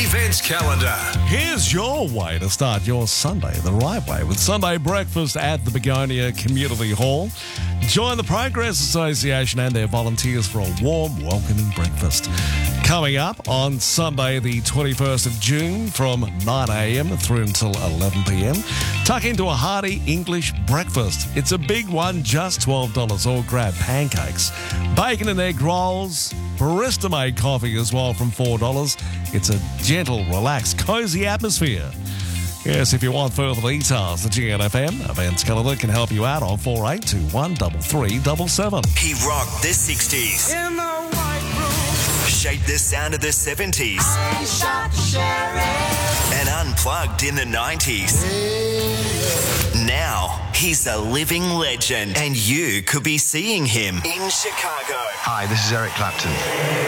events calendar. Here's your way to start your Sunday the right way with Sunday breakfast at the Begonia Community Hall. Join the Progress Association and their volunteers for a warm, welcoming breakfast. Coming up on Sunday the 21st of June from 9am through until 11pm. Tuck into a hearty English breakfast. It's a big one, just $12, or grab pancakes, bacon and egg rolls, barista-made coffee as well from $4. It's a gentle, relaxed, cosy atmosphere. Yes, if you want further details, the GNFM events calendar can help you out on 4821 3377. He rocked the 60s. In the white room, Shaped the sound of the 70s. I shot the sheriff. And unplugged in the 90s. Now, he's a living legend, and you could be seeing him in Chicago. Hi, this is Eric Clapton.